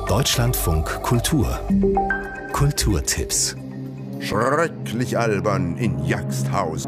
Deutschlandfunk Kultur. Kulturtipps. Schrecklich albern in Jagsthausen.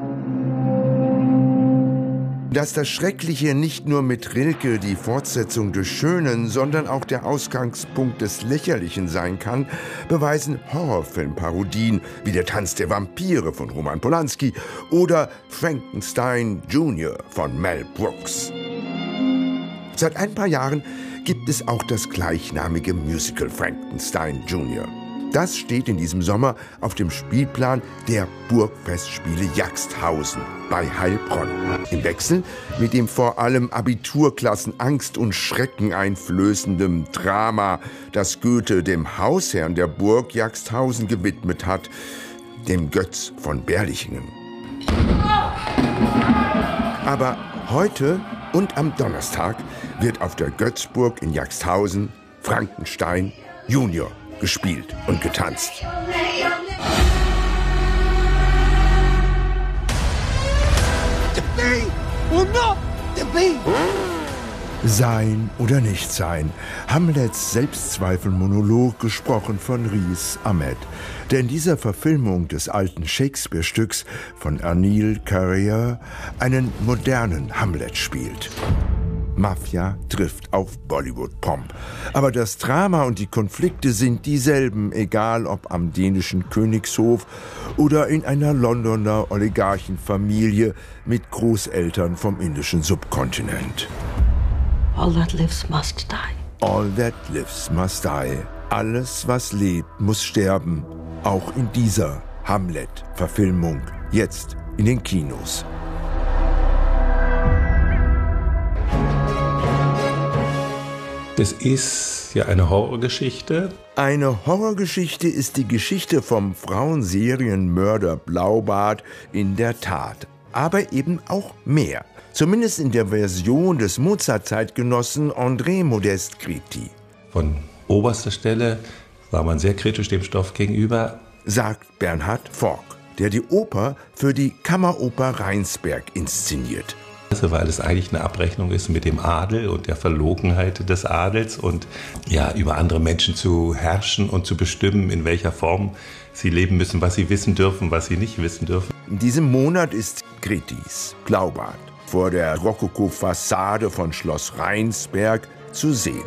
Dass das Schreckliche nicht nur mit Rilke die Fortsetzung des Schönen, sondern auch der Ausgangspunkt des Lächerlichen sein kann, beweisen Horrorfilmparodien wie Der Tanz der Vampire von Roman Polanski oder Frankenstein Jr. von Mel Brooks. Seit ein paar Jahren gibt es auch das gleichnamige Musical Frankenstein Jr. Das steht in diesem Sommer auf dem Spielplan der Burgfestspiele Jagsthausen bei Heilbronn. Im Wechsel mit dem vor allem Abiturklassen Angst und Schrecken einflößendem Drama, das Goethe dem Hausherrn der Burg Jagsthausen gewidmet hat, dem Götz von Berlichingen. Aber heute und am Donnerstag wird auf der Götzburg in Jagsthausen Frankenstein Junior gespielt und getanzt. Sein oder nicht sein. Hamlets Selbstzweifelmonolog, gesprochen von Rhys Ahmed, der in dieser Verfilmung des alten Shakespeare-Stücks von Anil Karia einen modernen Hamlet spielt. Mafia trifft auf Bollywood-Pomp. Aber das Drama und die Konflikte sind dieselben, egal ob am dänischen Königshof oder in einer Londoner Oligarchenfamilie mit Großeltern vom indischen Subkontinent. All that lives must die. All that lives must die. Alles, was lebt, muss sterben. Auch in dieser Hamlet-Verfilmung. Jetzt in den Kinos. Das ist ja eine Horrorgeschichte. Eine Horrorgeschichte ist die Geschichte vom Frauenserienmörder Blaubart in der Tat. Aber eben auch mehr. Zumindest in der Version des Mozart-Zeitgenossen André Modeste Criti. Von oberster Stelle war man sehr kritisch dem Stoff gegenüber, sagt Bernhard Forck, der die Oper für die Kammeroper Rheinsberg inszeniert. Weil es eigentlich eine Abrechnung ist mit dem Adel und der Verlogenheit des Adels und ja, über andere Menschen zu herrschen und zu bestimmen, in welcher Form sie leben müssen, was sie wissen dürfen, was sie nicht wissen dürfen. In diesem Monat ist Critis Blaubart vor der Rokoko-Fassade von Schloss Rheinsberg zu sehen.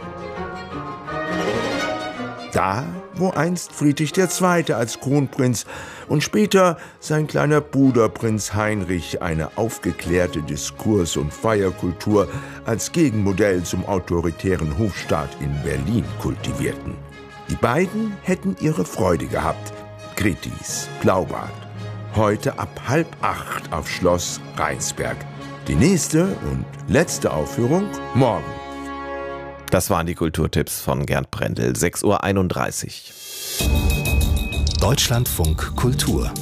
Da, wo einst Friedrich II. Als Kronprinz und später sein kleiner Bruder Prinz Heinrich eine aufgeklärte Diskurs- und Feierkultur als Gegenmodell zum autoritären Hofstaat in Berlin kultivierten. Die beiden hätten ihre Freude gehabt. Critis Blaubart. Heute ab 7:30 auf Schloss Rheinsberg. Die nächste und letzte Aufführung morgen. Das waren die Kulturtipps von Gerd Brendel, 6:31 Uhr. Deutschlandfunk Kultur.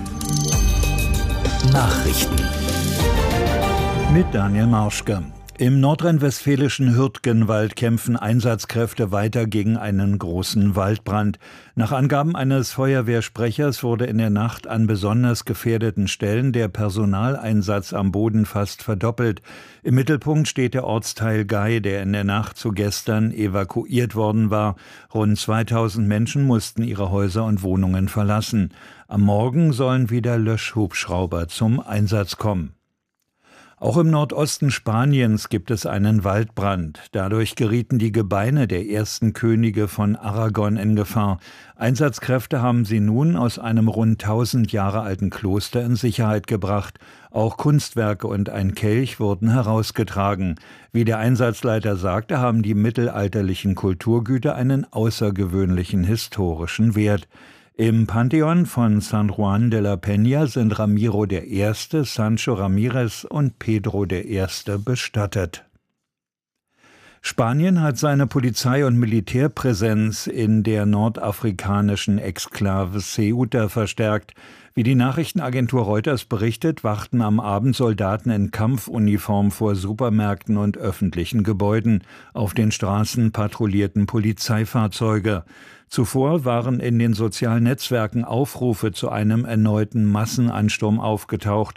Nachrichten. Mit Daniel Marschke. Im nordrhein-westfälischen Hürtgenwald kämpfen Einsatzkräfte weiter gegen einen großen Waldbrand. Nach Angaben eines Feuerwehrsprechers wurde in der Nacht an besonders gefährdeten Stellen der Personaleinsatz am Boden fast verdoppelt. Im Mittelpunkt steht der Ortsteil Gei, der in der Nacht zu gestern evakuiert worden war. Rund 2000 Menschen mussten ihre Häuser und Wohnungen verlassen. Am Morgen sollen wieder Löschhubschrauber zum Einsatz kommen. Auch im Nordosten Spaniens gibt es einen Waldbrand. Dadurch gerieten die Gebeine der ersten Könige von Aragon in Gefahr. Einsatzkräfte haben sie nun aus einem rund 1000 Jahre alten Kloster in Sicherheit gebracht. Auch Kunstwerke und ein Kelch wurden herausgetragen. Wie der Einsatzleiter sagte, haben die mittelalterlichen Kulturgüter einen außergewöhnlichen historischen Wert. Im Pantheon von San Juan de la Peña sind Ramiro I., Sancho Ramirez und Pedro I. bestattet. Spanien hat seine Polizei- und Militärpräsenz in der nordafrikanischen Exklave Ceuta verstärkt. Wie die Nachrichtenagentur Reuters berichtet, wachten am Abend Soldaten in Kampfuniform vor Supermärkten und öffentlichen Gebäuden. Auf den Straßen patrouillierten Polizeifahrzeuge. Zuvor waren in den sozialen Netzwerken Aufrufe zu einem erneuten Massenansturm aufgetaucht.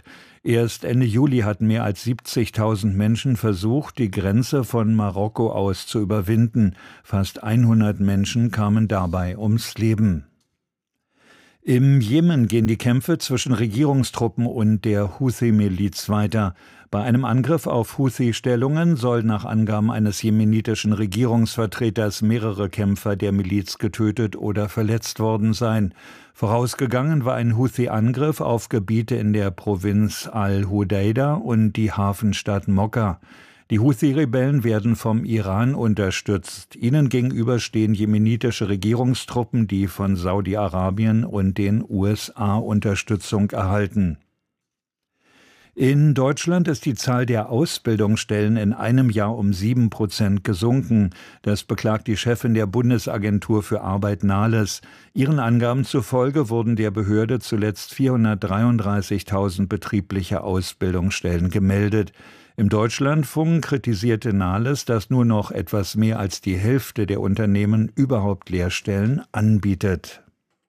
Erst Ende Juli hatten mehr als 70.000 Menschen versucht, die Grenze von Marokko aus zu überwinden. Fast 100 Menschen kamen dabei ums Leben. Im Jemen gehen die Kämpfe zwischen Regierungstruppen und der Houthi-Miliz weiter. Bei einem Angriff auf Houthi-Stellungen soll nach Angaben eines jemenitischen Regierungsvertreters mehrere Kämpfer der Miliz getötet oder verletzt worden sein. Vorausgegangen war ein Houthi-Angriff auf Gebiete in der Provinz Al-Hudaida und die Hafenstadt Mokka. Die Houthi-Rebellen werden vom Iran unterstützt. Ihnen gegenüber stehen jemenitische Regierungstruppen, die von Saudi-Arabien und den USA Unterstützung erhalten. In Deutschland ist die Zahl der Ausbildungsstellen in einem Jahr um 7% gesunken. Das beklagt die Chefin der Bundesagentur für Arbeit Nahles. Ihren Angaben zufolge wurden der Behörde zuletzt 433.000 betriebliche Ausbildungsstellen gemeldet. Im Deutschlandfunk kritisierte Nahles, dass nur noch etwas mehr als die Hälfte der Unternehmen überhaupt Lehrstellen anbietet.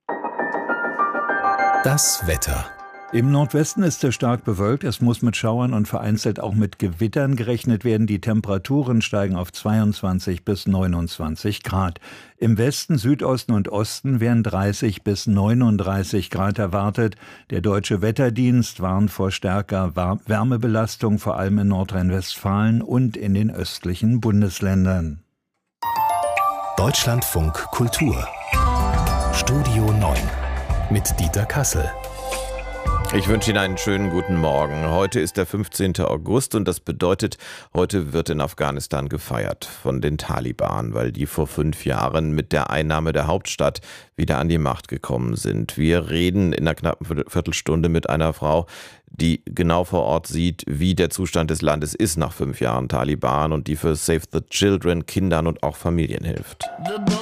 Das Wetter. Im Nordwesten ist es stark bewölkt, es muss mit Schauern und vereinzelt auch mit Gewittern gerechnet werden. Die Temperaturen steigen auf 22 bis 29 Grad. Im Westen, Südosten und Osten werden 30 bis 39 Grad erwartet. Der Deutsche Wetterdienst warnt vor stärker Wärmebelastung, vor allem in Nordrhein-Westfalen und in den östlichen Bundesländern. Deutschlandfunk Kultur. Studio 9 mit Dieter Kassel. Ich wünsche Ihnen einen schönen guten Morgen. Heute ist der 15. August und das bedeutet, heute wird in Afghanistan gefeiert von den Taliban, weil die vor 5 Jahren mit der Einnahme der Hauptstadt wieder an die Macht gekommen sind. Wir reden in einer knappen Viertelstunde mit einer Frau, die genau vor Ort sieht, wie der Zustand des Landes ist nach 5 Jahren Taliban und die für Save the Children Kindern und auch Familien hilft.